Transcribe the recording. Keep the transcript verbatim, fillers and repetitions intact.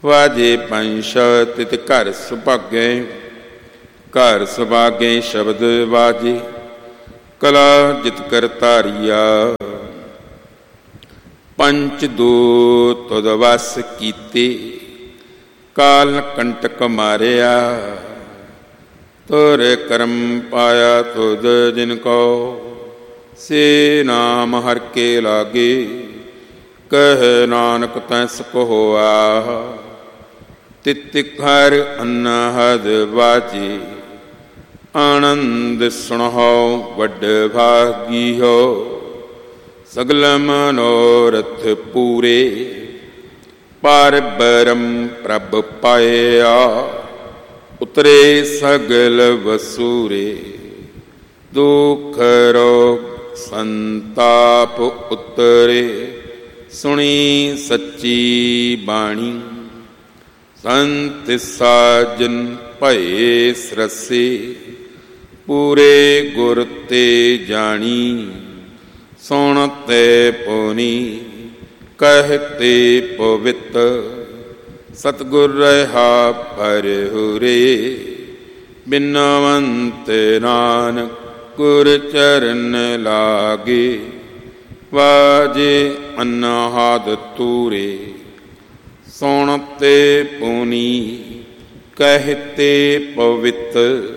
ਵਾਜੇ ਪੰਛ ਤਿਤ ਘਰ ਸੁਭਾਗੇ, ਘਰ ਸੁਭਾਗੇ ਸ਼ਬਦ ਵਾਜੇ, ਕਲਾ ਜਿਤ ਕਰ ਧਾਰੀਆ। ਪੰਚ ਦੂਤ ਤੁਧ ਵਸ ਕੀਤੇ, ਕਾਲ ਕੰਟਕ ਮਾਰਿਆ। ਤੁਰ ਕਰਮ ਪਾਇਆ ਤੁਧ ਜਿਨ ਕੋ, ਸੇ ਨਾਮ ਹਰ ਕੇ ਲਾਗੇ। ਕਹਿ ਨਾਨਕ ਤੈਸ ਕੋ ਹੋਆ, ਤਿਤਿ ਹਰ ਅਨਹਦ ਵਾਜੇ। ਆਨੰਦ ਸੁਣਹੁ ਵੱਡ ਭਾਗੀ ਹੋ, ਸਗਲ ਮਨੋਰਥ ਪੂਰੇ। ਪਰ ਬ੍ਰਹਮ ਪ੍ਰਭ ਪਾਇਆ, ਉਤਰੇ ਸਗਲ ਵਸੂਰੇ। ਦੁਖ ਰੋਗ ਸੰਤਾਪ ਉਤਰੇ, ਸੁਣੀ ਸੱਚੀ ਬਾਣੀ। ਸੰਤ ਸਾਜਨ ਭਏ ਸਰਸੇ, ਪੂਰੇ ਗੁਰ ਤੇ ਜਾਣੀ। ਸੁਣ ਤੇ ਪੁਨੀ ਕਹਿਤੇ ਪਵਿੱਤ, ਸਤਿਗੁਰ ਰਹਾ ਭਰਹੁਰੇ। ਬਿਨਵੰਤ ਨਾਨਕ ਗੁਰ ਚਰਨ ਲਾਗੇ, ਵਾਜੇ ਅਨਹਦ ਤੂਰੇ। ਸੁਣ ਤੇ ਪੁਨੀ ਕਹਿਤੇ ਪਵਿੱਤ,